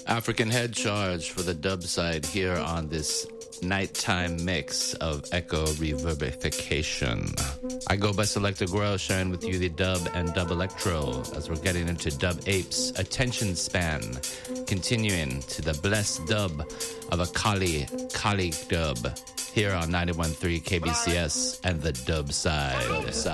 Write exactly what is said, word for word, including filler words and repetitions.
African Head Charge for the dub side here on this nighttime mix of echo reverbification. I go by Selector Growl, sharing with you the dub and dub electro as we're getting into Dub Apes Attention Span, continuing to the blessed dub of a Kali, Kali dub here on ninety-one point three K B C S and the dub side.